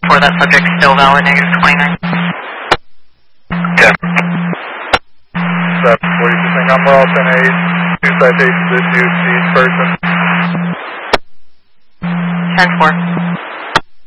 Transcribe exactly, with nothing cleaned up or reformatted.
For that subject, still valid, negative twenty-nine. ten. seven forty percent number, all ten eight. Two citations issued to each person. ten four.